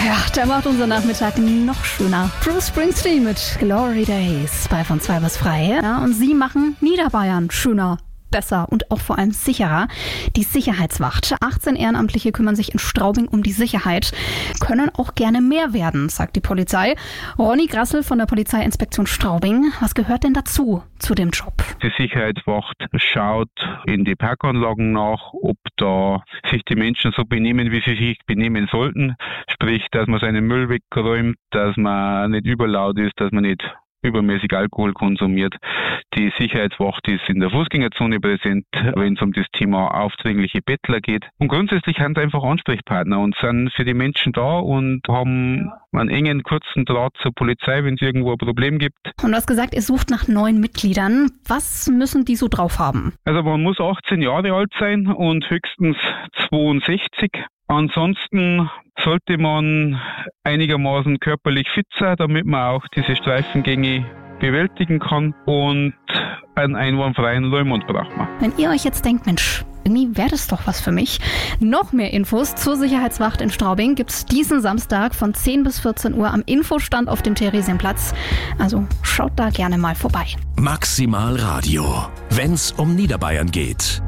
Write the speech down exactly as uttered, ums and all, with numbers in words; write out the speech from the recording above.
Ja, der macht unseren Nachmittag noch schöner. Bruce Springsteen mit Glory Days bei von zwei bis frei. Ja, und sie machen Niederbayern schöner, besser und auch vor allem sicherer. Die Sicherheitswacht. achtzehn Ehrenamtliche kümmern sich in Straubing um die Sicherheit. Können auch gerne mehr werden, sagt die Polizei. Ronny Grassel von der Polizeiinspektion Straubing. Was gehört denn dazu, zu dem Job? Die Sicherheitswacht schaut in die Parkanlagen nach, ob da sich die Menschen so benehmen, wie sie sich benehmen sollten. Sprich, dass man seinen Müll wegräumt, dass man nicht überlaut ist, dass man nicht übermäßig Alkohol konsumiert. Die Sicherheitswacht ist in der Fußgängerzone präsent, wenn es um das Thema aufdringliche Bettler geht. Und grundsätzlich sind sie einfach Ansprechpartner und sind für die Menschen da und haben einen engen, kurzen Draht zur Polizei, wenn es irgendwo ein Problem gibt. Und du hast gesagt, ihr sucht nach neuen Mitgliedern. Was müssen die so drauf haben? Also man muss achtzehn Jahre alt sein und höchstens zweiundsechzig. Ansonsten sollte man einigermaßen körperlich fit sein, damit man auch diese Streifengänge bewältigen kann, und einen einwandfreien Leumund braucht man. Wenn ihr euch jetzt denkt, Mensch, irgendwie wäre das doch was für mich. Noch mehr Infos zur Sicherheitswacht in Straubing gibt's diesen Samstag von zehn bis vierzehn Uhr am Infostand auf dem Theresienplatz. Also schaut da gerne mal vorbei. Maximal Radio, wenn's um Niederbayern geht.